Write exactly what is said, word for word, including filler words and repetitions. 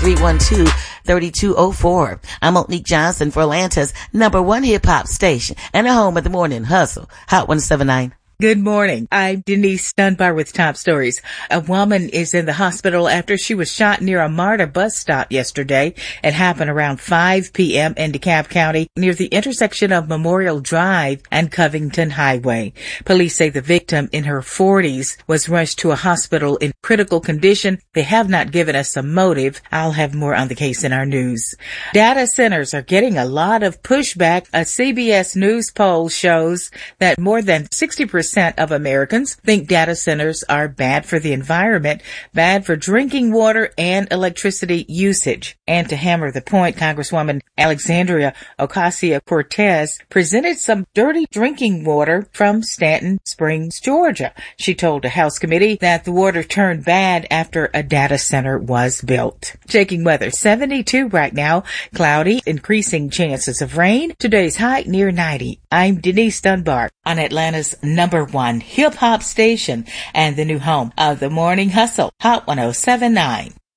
three one two, three two zero four. I'm Monique Johnson for Atlanta's number one hip-hop station and the home of the morning hustle. Hot one seven nine. Good morning. I'm Denise Dunbar with Top Stories. A woman is in the hospital after she was shot near a MARTA bus stop yesterday. It happened around five p.m. in DeKalb County near the intersection of Memorial Drive and Covington Highway. Police say the victim in her forties was rushed to a hospital in critical condition. They have not given us a motive. I'll have more on the case in our news. Data centers are getting a lot of pushback. A C B S News poll shows that more than sixty percent of Americans think data centers are bad for the environment, bad for drinking water and electricity usage. And to hammer the point, Congresswoman Alexandria Ocasio-Cortez presented some dirty drinking water from Stanton Springs, Georgia. She told a House committee that the water turned bad after a data center was built. Checking weather, seventy-two right now, cloudy, increasing chances of rain. Today's high near ninety. I'm Denise Dunbar on Atlanta's number one hip-hop station and the new home of the Morning Hustle, Hot one oh seven nine.